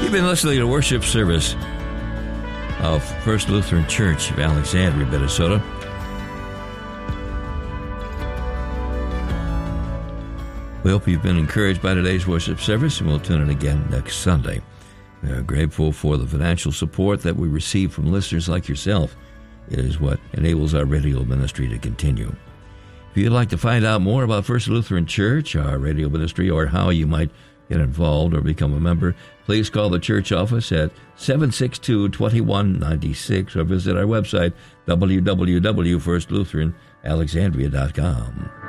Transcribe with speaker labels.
Speaker 1: You've been listening to worship service of First Lutheran Church of Alexandria, Minnesota. We hope you've been encouraged by today's worship service, and we'll tune in again next Sunday. We are grateful for the financial support that we receive from listeners like yourself. It is what enables our radio ministry to continue. If you'd like to find out more about First Lutheran Church, our radio ministry, or how you might get involved or become a member, please call the church office at 762-2196 or visit our website, www.firstlutheranalexandria.com.